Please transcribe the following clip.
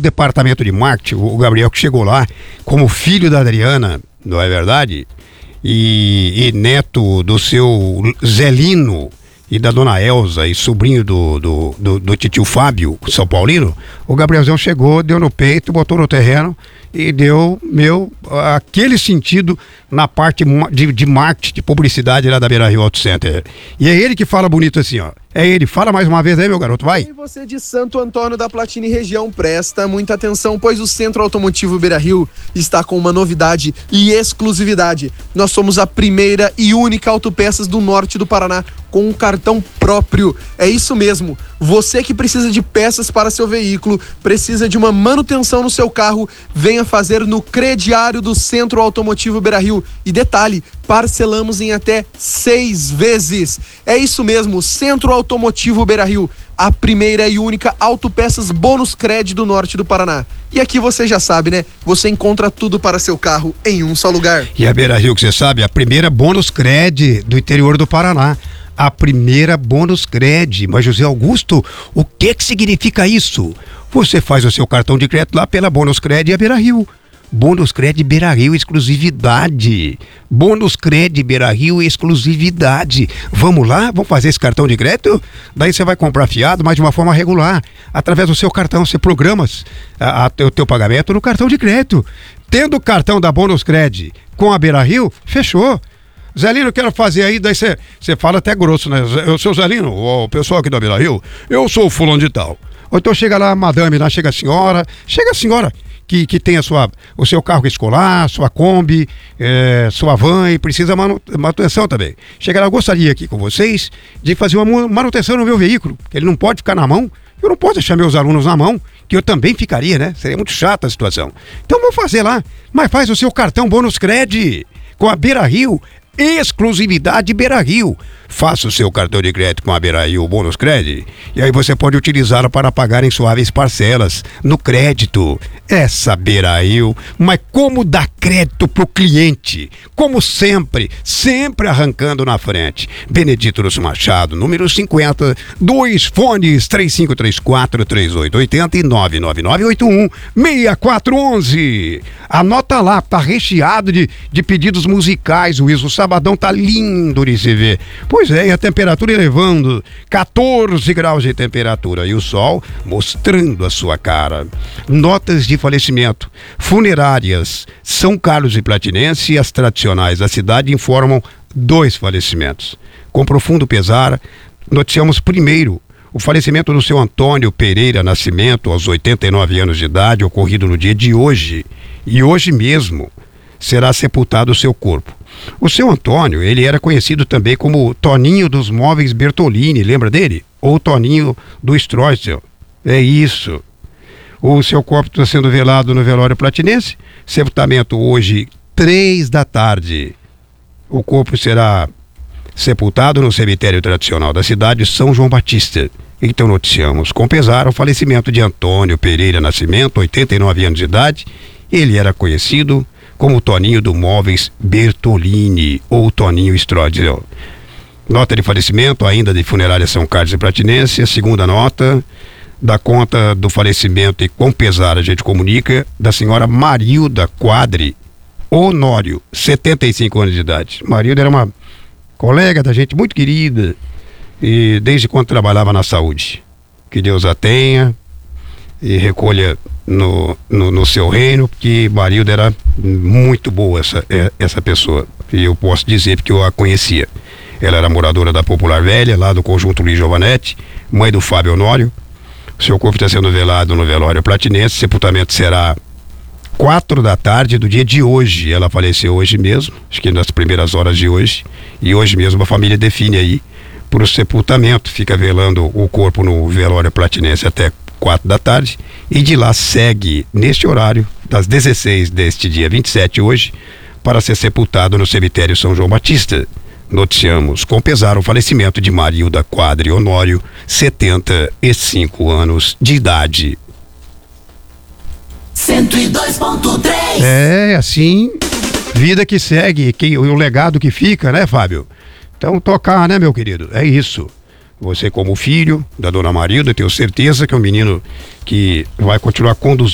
departamento de marketing, o Gabriel, que chegou lá como filho da Adriana, não é verdade? E neto do seu Zelino e da dona Elza, e sobrinho do titio Fábio, São Paulino. O Gabrielzão chegou, deu no peito, botou no terreno e deu aquele sentido na parte de marketing, de publicidade lá da Beira-Rio Auto Center. E é ele que fala bonito assim, ó. É ele. Fala mais uma vez aí, meu garoto, vai. E você de Santo Antônio da Platina e região, presta muita atenção, pois o Centro Automotivo Beira-Rio está com uma novidade e exclusividade. Nós somos a primeira e única autopeças do norte do Paraná com um cartão próprio. É isso mesmo. Você que precisa de peças para seu veículo, precisa de uma manutenção no seu carro, venha fazer no crediário do Centro Automotivo Beira-Rio. E detalhe, parcelamos em até 6 vezes. É isso mesmo, Centro Automotivo Beira-Rio, a primeira e única autopeças bônus cred do norte do Paraná. E aqui você já sabe, né? Você encontra tudo para seu carro em um só lugar. E a Beira-Rio, que você sabe, a primeira bônus cred do interior do Paraná. A primeira bônus cred. Mas, José Augusto, o que significa isso? Você faz o seu cartão de crédito lá pela bônus cred e a Beira-Rio. Bônus Cred Beira-Rio, exclusividade. Bônus Cred Beira-Rio, exclusividade. Vamos lá? Vamos fazer esse cartão de crédito? Daí você vai comprar fiado, mas de uma forma regular. Através do seu cartão, você programa o teu pagamento no cartão de crédito. Tendo o cartão da Bônus Cred com a Beira-Rio, fechou. Zelino, quero fazer aí, daí você fala até grosso, né? Eu sou Zelino, o pessoal aqui da Beira-Rio, eu sou o fulano de tal. Ou então chega lá a madame, lá chega a senhora que tem o seu carro escolar, sua Kombi, sua van e precisa manutenção também. Chega lá, eu gostaria aqui com vocês de fazer uma manutenção no meu veículo, que ele não pode ficar na mão, eu não posso deixar meus alunos na mão, que eu também ficaria, né? Seria muito chata a situação. Então vamos fazer lá, mas faz o seu cartão Bônus Cred com a Beira-Rio, exclusividade Beira-Rio. Faça o seu cartão de crédito com a Beira-Rio Bônus Cred e aí você pode utilizá-lo para pagar em suaves parcelas no crédito. Essa Beira-Rio, mas como dar crédito pro cliente? Como sempre arrancando na frente. Benedito Lúcio Machado, número 50, 2 fones 3534-3880 e 99981-6411. Anota lá, tá recheado de pedidos musicais, Wilson. O sabadão tá lindo de se ver. Pois é, e a temperatura elevando, 14 graus de temperatura e o sol mostrando a sua cara. Notas de falecimento. Funerárias São Carlos e Platinense, as tradicionais da cidade, informam 2 falecimentos. Com profundo pesar, noticiamos primeiro o falecimento do seu Antônio Pereira Nascimento, aos 89 anos de idade, ocorrido no dia de hoje. E hoje mesmo será sepultado o seu corpo. O seu Antônio, ele era conhecido também como Toninho dos Móveis Bertolini, lembra dele? Ou Toninho do Streusel. É isso. O seu corpo está sendo velado no velório platinense. Sepultamento hoje, 3 da tarde. O corpo será sepultado no cemitério tradicional da cidade, São João Batista. Então noticiamos com pesar o falecimento de Antônio Pereira Nascimento, 89 anos de idade. Ele era conhecido como Toninho do Móveis Bertolini ou Toninho Streusel. Nota de falecimento ainda de Funerária São Carlos e Platinense. A segunda nota dá conta do falecimento e com pesar a gente comunica da senhora Marilda Quadri Honório, 75 anos de idade. Marilda era uma colega da gente muito querida e desde quando trabalhava na saúde. Que Deus a tenha e recolha no seu reino, porque Marilda era muito boa essa pessoa, e eu posso dizer porque eu a conhecia. Ela era moradora da Popular Velha, lá do Conjunto Luiz Giovanetti, mãe do Fábio Honório. O seu corpo está sendo velado no velório platinense. Sepultamento será 4 da tarde do dia de hoje. Ela faleceu hoje mesmo, acho que nas primeiras horas de hoje, e hoje mesmo a família define aí por o sepultamento, fica velando o corpo no velório platinense até 4 da tarde, e de lá segue neste horário das 16 deste dia 27 hoje para ser sepultado no cemitério São João Batista. Noticiamos com pesar o falecimento de Marilda Quadri Honório, 75 anos de idade. 102.3. É assim, vida que segue, o legado que fica, né, Fábio? Então tocar, né, meu querido? É isso. Você como filho da dona Marilda, tenho certeza que é um menino que vai continuar conduzindo